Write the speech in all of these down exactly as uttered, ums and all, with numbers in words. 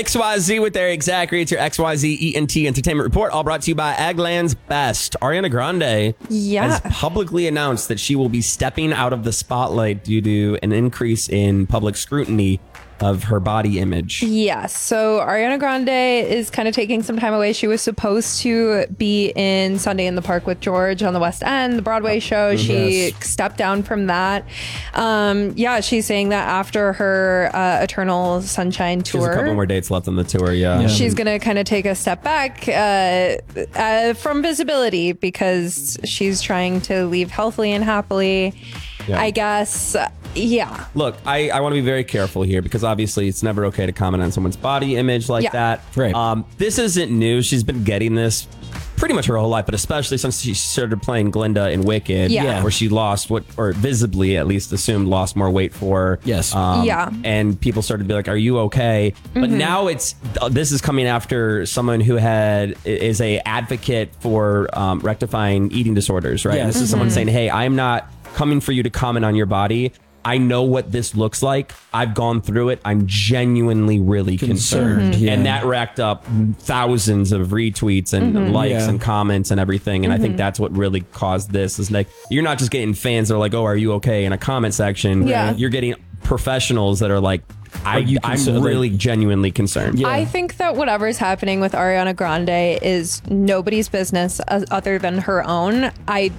X Y Z with Eric Zachary. It's your X Y Z E N T Entertainment Report, all brought to you by Eggland's Best. Ariana Grande yeah. has publicly announced that she will be stepping out of the spotlight due to an increase in public scrutiny of her body image. Yes. So Ariana Grande is kind of taking some time away. She was supposed to be in Sunday in the Park with George on the West End, the Broadway show. She Yes. stepped down from that. Um, yeah, she's saying that after her uh, Eternal Sunshine She has a tour, couple more dates left on the tour, yeah. Yeah. she's going to kind of take a step back uh, uh, from visibility because she's trying to leave healthily and happily. Yeah. I guess. Yeah. Look, I, I want to be very careful here because obviously it's never okay to comment on someone's body image like Yeah. that. Right. Um, this isn't new. She's been getting this pretty much her whole life, but especially since she started playing Glinda in Wicked, Yeah. Yeah. where she lost what, or visibly at least assumed lost more weight for. Yes. Um, Yeah. And people started to be like, "Are you okay?" But now it's this is coming after someone who had is a advocate for um, rectifying eating disorders, right? Yes. This is someone saying, "Hey, I'm not coming for you to comment on your body. I know what this looks like. I've gone through it. I'm genuinely really concerned." Concerned, yeah. And that racked up thousands of retweets and likes Yeah. and comments and everything. And I think that's what really caused this is like, you're not just getting fans that are like, "Oh, are you okay?" in a comment section. Yeah. You're getting professionals that are like, I, you I'm concerned? really genuinely concerned. Yeah. I think that whatever's happening with Ariana Grande is nobody's business uh, other than her own. I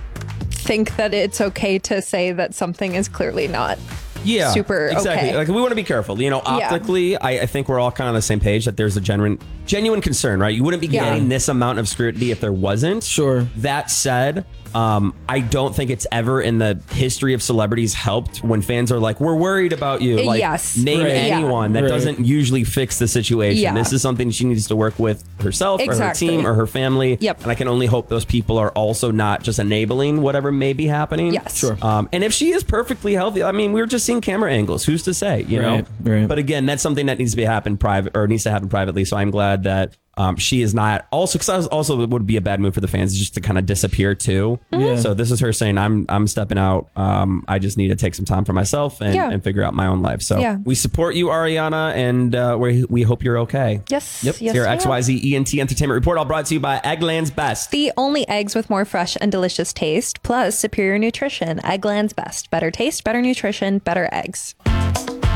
think that it's okay to say that something is clearly not Yeah, super exactly. okay. Like we want to be careful. You know, Yeah. optically, I, I think we're all kind of on the same page that there's a genuine, genuine concern, right? You wouldn't be Yeah. getting this amount of scrutiny if there wasn't. Sure. That said, um, I don't think it's ever in the history of celebrities helped when fans are like, "We're worried about you." Like, Yes. name Right. anyone. That Right. doesn't usually fix the situation. Yeah. This is something she needs to work with herself Exactly. or her team or her family. Yep. And I can only hope those people are also not just enabling whatever may be happening. Yes. Sure. Um, and if she is perfectly healthy, I mean, we were just seeing camera angles. Who's to say, you Right, know? right. But again, that's something that needs to be happen private or needs to happen privately. So I'm glad that um, she is not also because also it would be a bad move for the fans just to kind of disappear too. Yeah. So this is her saying, I'm I'm stepping out. Um, I just need to take some time for myself and, Yeah. and figure out my own life. So Yeah. we support you, Ariana, and uh, we we hope you're okay. Yes. Yep. Yes, Your we X Y Z E N T Entertainment Report, all brought to you by Eggland's Best. The only eggs with more fresh and delicious taste, plus superior nutrition. Eggland's Best. Better taste, better nutrition, better eggs.